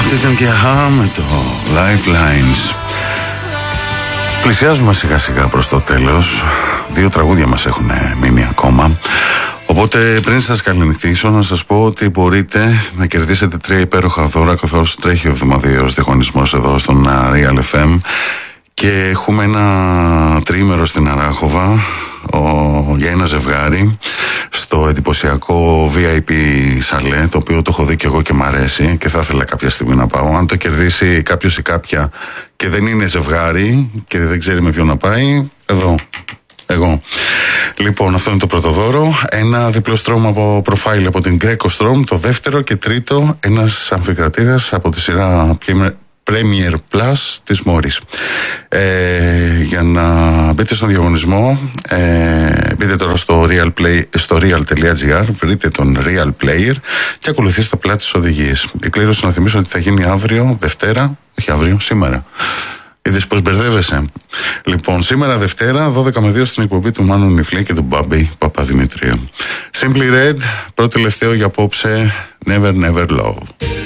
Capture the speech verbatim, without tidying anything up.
Αυτό ήταν και αχά με το Lifelines. Πλησιάζουμε σιγά σιγά προς το τέλος. Δύο τραγούδια μας έχουν μείνει ακόμα. Οπότε πριν σας καληνυχτήσω να σας πω ότι μπορείτε να κερδίσετε τρία υπέροχα δώρα καθώς τρέχει ο εβδομαδιαίος διαγωνισμός εδώ στον Real εφ εμ και έχουμε ένα τρίμερο στην Αράχοβα ο, για ένα ζευγάρι στο εντυπωσιακό βι άι πι σαλέ, το οποίο το έχω δει και εγώ και μ' αρέσει και θα ήθελα κάποια στιγμή να πάω. Αν το κερδίσει κάποιος ή κάποια και δεν είναι ζευγάρι και δεν ξέρει με ποιον να πάει, εδώ εγώ. Λοιπόν, αυτό είναι το πρώτο δώρο. Ένα διπλό στρώμα από προφάιλ από την Greco Strom. Το δεύτερο και τρίτο, ένας αμφικρατήρας από τη σειρά Premier Plus της Morris. Ε, για να μπείτε στον διαγωνισμό, ε, μπείτε τώρα στο real play, στο real.gr, βρείτε τον Real Player και ακολουθήστε απλά τις οδηγίες. Η κλήρωση, να θυμίσω ότι θα γίνει αύριο, Δευτέρα, όχι αύριο, σήμερα. Είδες πως μπερδεύεσαι. Λοιπόν, σήμερα Δευτέρα, δώδεκα με δύο στην εκπομπή του Μάνου Νιφλή και του Μπάμπη Παπαδημητρίου. Simply Red, πρώτο τελευταίο για απόψε, Never Never Love.